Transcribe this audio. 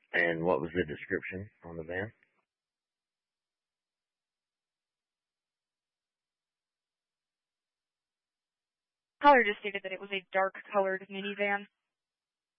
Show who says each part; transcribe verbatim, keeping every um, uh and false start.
Speaker 1: And what was the description on the van?
Speaker 2: Caller just stated that it was a dark-colored minivan.